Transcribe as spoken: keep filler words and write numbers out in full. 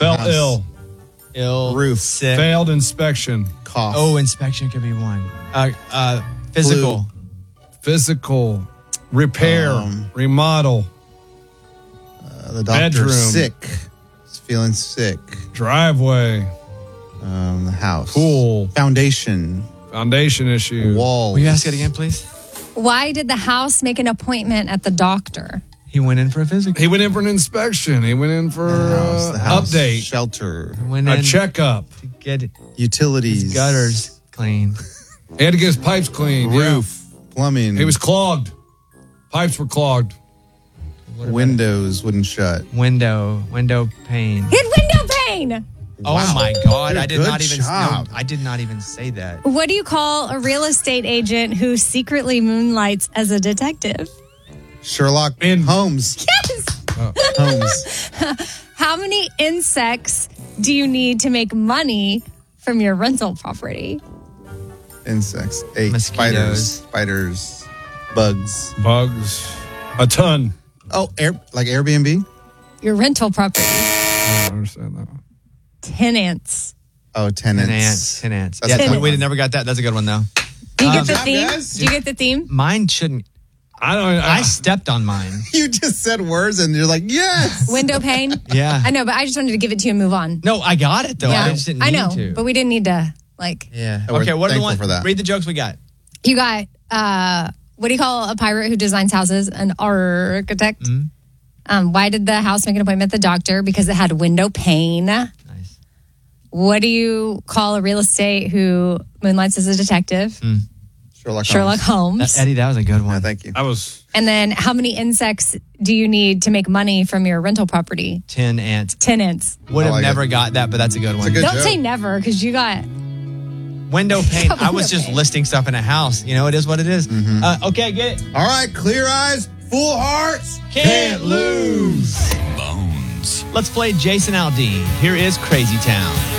Fell House. ill. Ill. Roof. Sick. Failed inspection. Cough. Oh, inspection could be one. Uh, uh, physical. Physical. Repair. Um, remodel. Uh, the doctor's bedroom. sick. He's feeling sick. Driveway. Um, the house. Pool. Foundation. Foundation issue. Wall. Will you ask it again, please? Why did the house make an appointment at the doctor? He went in for a physical. He went in for an inspection. He went in for The house, uh, the house. update. Shelter. He went A in checkup. to get Utilities. his gutters clean. He had to get his pipes cleaned. yeah. Roof. Plumbing. He was clogged. Pipes were clogged. Windows wouldn't shut. Window. Window pane. He had window pane. Oh Wow. my God! Good- I did good not even. job. No, I did not even say that. What do you call a real estate agent who secretly moonlights as a detective? Sherlock In- Holmes. Yes. Holmes. How many insects do you need to make money from your rental property? Insects. Eight. Mosquitoes. Spiders. Spiders. Bugs. Bugs. A ton. Oh, air like Airbnb? Your rental property. I don't understand that one. Tenants. Oh, tenants. Ten ants. Ten ants. That's Yeah, a good we, we one. never got that. That's a good one though. Do you Um, get the job, theme? guys. Do you get the theme? Mine shouldn't. I don't. I, I stepped on mine. You just said words and you're like, yes. Window pane? Yeah. I know, but I just wanted to give it to you and move on. No, I got it though. Yeah. I just didn't I need know, to. but we didn't need to, like, yeah. Oh, we're Okay. What are the thankful ones? for that. Read the jokes we got. you got, uh, what do you call a pirate who designs houses? An architect. Mm-hmm. Um, why did the house make an appointment at the doctor? Because it had window pane. Nice. What do you call a real estate who moonlights as a detective? Sherlock Holmes. Sherlock Holmes. That, Eddie, that was a good one. Yeah, thank you. I was. And then how many insects do you need to make money from your rental property? Ten ants. Tenants. Would I have like never it. got that, but that's a good one. a good Don't joke. say never because you got. Window pane. I was Window just pane. listing stuff in a house. You know, it is what it is. Mm-hmm. Uh, okay, get it. All right, clear eyes, full hearts. Can't lose. Bones. Let's play Jason Aldean. Here is Crazy Town.